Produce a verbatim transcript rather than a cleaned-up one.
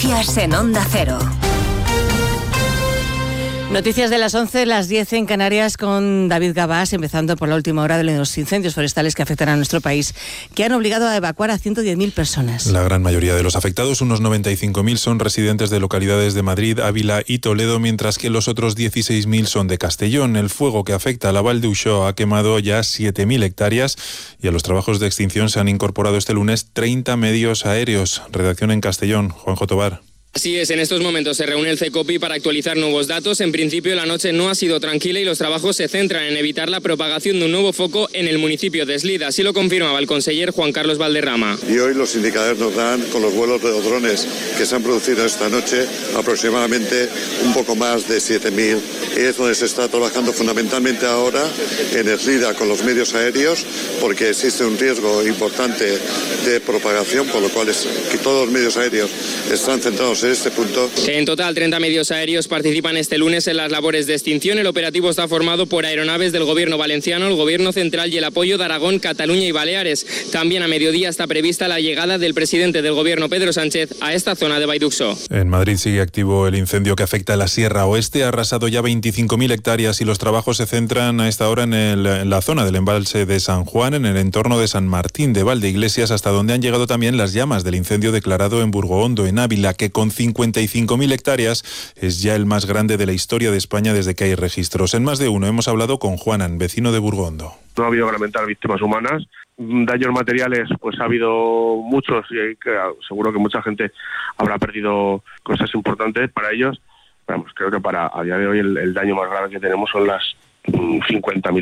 Noticias en Onda Cero. Noticias de las once, las diez en Canarias con David Gabás, empezando por la última hora de los incendios forestales que afectan a nuestro país, que han obligado a evacuar a ciento diez mil personas. La gran mayoría de los afectados, unos noventa y cinco mil, son residentes de localidades de Madrid, Ávila y Toledo, mientras que los otros dieciséis mil son de Castellón. El fuego que afecta a la Val d'Uixó ha quemado ya siete mil hectáreas y a los trabajos de extinción se han incorporado este lunes treinta medios aéreos. Redacción en Castellón, Juanjo Tobar. Así es, en estos momentos se reúne el CECOPI para actualizar nuevos datos. En principio, la noche no ha sido tranquila y los trabajos se centran en evitar la propagación de un nuevo foco en el municipio de Eslida. Así lo confirmaba el conseller Juan Carlos Valderrama. Y hoy los indicadores nos dan, con los vuelos de los drones que se han producido esta noche, aproximadamente un poco más de siete mil. Es donde se está trabajando fundamentalmente ahora en Eslida con los medios aéreos, porque existe un riesgo importante de propagación, por lo cual es que todos los medios aéreos están centrados en este punto. En total, treinta medios aéreos participan este lunes en las labores de extinción. El operativo está formado por aeronaves del Gobierno valenciano, el Gobierno central y el apoyo de Aragón, Cataluña y Baleares. También a mediodía está prevista la llegada del presidente del Gobierno, Pedro Sánchez, a esta zona de Vallduxó. En Madrid sigue activo el incendio que afecta a la Sierra Oeste. Ha arrasado ya veinticinco mil hectáreas y los trabajos se centran a esta hora en, el, en la zona del embalse de San Juan, en el entorno de San Martín de Valdeiglesias, hasta donde han llegado también las llamas del incendio declarado en Burgohondo, en Ávila, que con cincuenta y cinco mil hectáreas es ya el más grande de la historia de España desde que hay registros. En más de uno hemos hablado con Juanan, vecino de Burgohondo. No ha habido que lamentar víctimas humanas. Daños materiales, pues ha habido muchos y que, seguro que mucha gente habrá perdido cosas importantes para ellos. Vamos, creo que para a día de hoy el, el daño más grave que tenemos son las cincuenta mil